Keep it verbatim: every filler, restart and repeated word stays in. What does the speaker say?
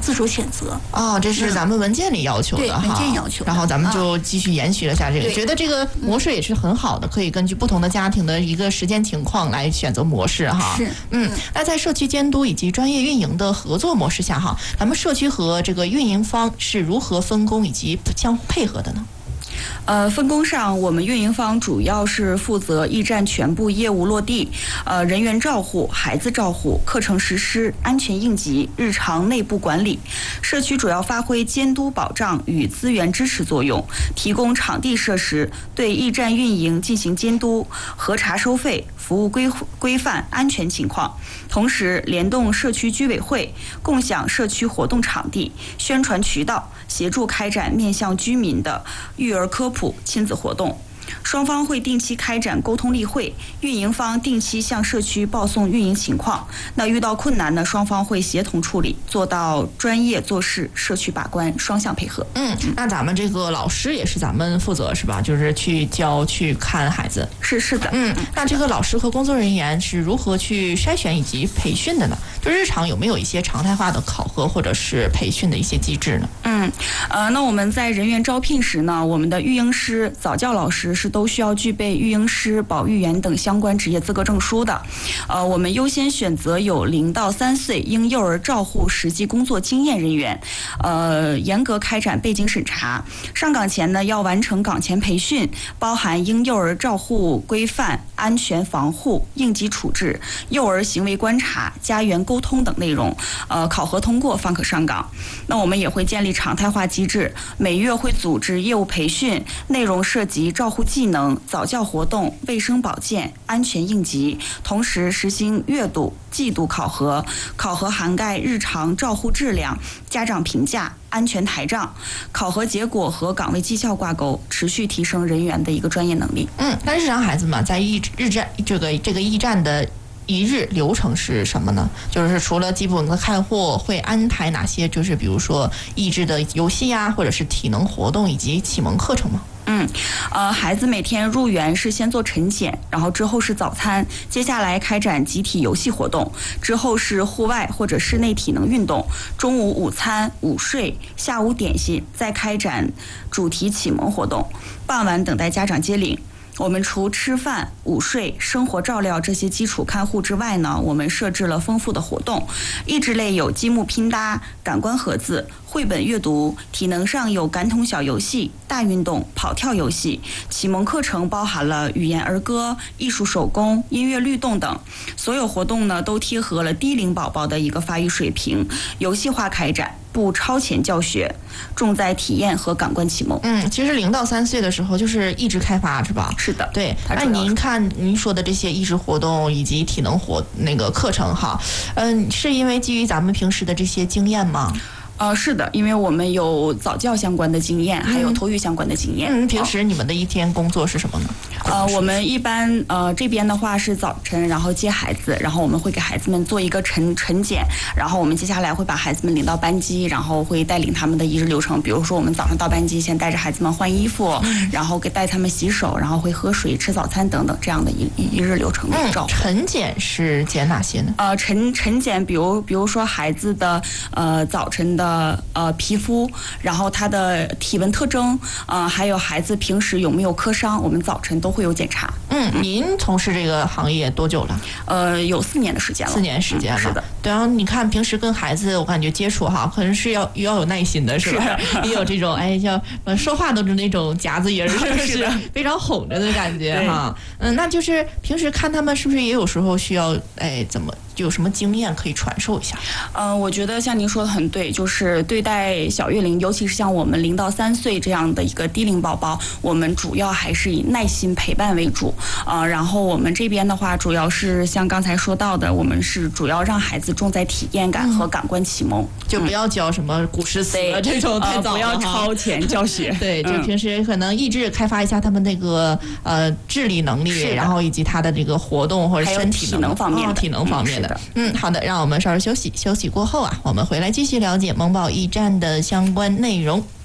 自主选择。 哦，这是咱们文件里要求的哈， 对，文件要求。 然后咱们就继续延续了下这个，觉得这个模式也是很好的，可以根据不同的家庭的一个时间情况来选择模式哈。 是， 嗯，那在社区监督以及专业运营的合作模式下哈，咱们社区和这个运营方是如何分工以及相互配合的呢？ 呃，分工上，我们运营方主要是负责驿站全部业务落地，呃，人员照护、孩子照护、课程实施、安全应急、日常内部管理。社区主要发挥监督保障与资源支持作用，提供场地设施，对驿站运营进行监督、核查收费、服务规规范、安全情况。同时，联动社区居委会，共享社区活动场地、宣传渠道，协助开展面向居民的育儿科普、亲子活动。双方会定期开展沟通例会，运营方定期向社区报送运营情况。那遇到困难呢，双方会协同处理，做到专业做事、社区把关，双向配合。 嗯，那咱们这个老师也是咱们负责是吧？就是去教、去看孩子。 是是的。 嗯，那这个老师和工作人员是如何去筛选以及培训的呢？就日常有没有一些常态化的考核或者是培训的一些机制呢？ 嗯，呃，那我们在人员招聘时呢，我们的育婴师、早教老师是都需要具备育婴师、保育员等相关职业资格证书的。呃，我们优先选择有零到三岁婴幼儿照护实际工作经验人员，呃，严格开展背景审查。上岗前呢，要完成岗前培训，包含婴幼儿照护规范、安全防护、应急处置、幼儿行为观察、家园沟通等内容。呃，考核通过方可上岗。那我们也会建立常态化机制，每月会组织业务培训，内容涉及照护技能、早教活动、卫生保健、安全应急，同时实行月度、季度考核，考核涵盖日常照护质量、家长评价、安全台账，考核结果和岗位绩效挂钩，持续提升人员的一个专业能力。 嗯，那日常孩子们在驿日站这个这个驿站的一日流程是什么呢？就是除了基本的开货，会安排哪些？就是比如说益智的游戏呀，或者是体能活动以及启蒙课程吗？ 嗯，呃，孩子每天入园是先做晨检，然后之后是早餐，接下来开展集体游戏活动，之后是户外或者室内体能运动，中午午餐、午睡，下午点心，再开展主题启蒙活动，傍晚等待家长接领。我们除吃饭、午睡、生活照料这些基础看护之外呢，我们设置了丰富的活动。益智类有积木拼搭、感官盒子、绘本阅读；体能上有感统小游戏、大运动、跑跳游戏；启蒙课程包含了语言儿歌、艺术手工、音乐律动等。所有活动呢，都贴合了低龄宝宝的一个发育水平，游戏化开展，不超前教学，重在体验和感官启蒙。 嗯，其实零到三岁的时候就是益智开发是吧？ 是的， 对。那您看您说的这些益智活动以及体能活那个课程哈，嗯，是因为基于咱们平时的这些经验吗？ 呃，是的，因为我们有早教相关的经验，还有托育相关的经验。 嗯，平时你们的一天工作是什么呢？ 呃，我们一般呃这边的话是早晨，然后接孩子，然后我们会给孩子们做一个晨晨检，然后我们接下来会把孩子们领到班级，然后会带领他们的一日流程。比如说我们早上到班级，先带着孩子们换衣服，嗯、然后给带他们洗手，然后会喝水、吃早餐等等这样的一一日流程的照顾。 嗯，晨检是检哪些呢？ 呃，晨晨检，比如比如说孩子的呃早晨的。的呃皮肤，然后他的体温特征，呃，还有孩子平时有没有磕伤，我们早晨都会有检查。 嗯，您从事这个行业多久了？ 呃，有四年的时间了。 四年时间了，嗯、 是的。 对啊，你看平时跟孩子，我感觉接触哈，可能是要要有耐心的，是吧？是也有这种哎，叫呃说话都是那种夹子音，是不是？是非常哄着的感觉哈。嗯，那就是平时看他们是不是也有时候需要哎怎么？有什么经验可以传授一下？ 嗯、呃，我觉得像您说的很对，就是对待小月龄，尤其是像我们零到三岁这样的一个低龄宝宝，我们主要还是以耐心陪伴为主。呃，然后我们这边的话，主要是像刚才说到的，我们是主要让孩子重在体验感和感官启蒙，嗯、 就不要教什么古诗词了、嗯、这种太早了、 呃、不要超前教学。 对，就平时可能益智开发一下他们那个呃智力能力，然后以及他的这个活动或者身体能体能方面的、 哦、体能方面的。嗯，好的，让我们稍事休息，休息过后啊，我们回来继续了解萌宝驿站的相关内容。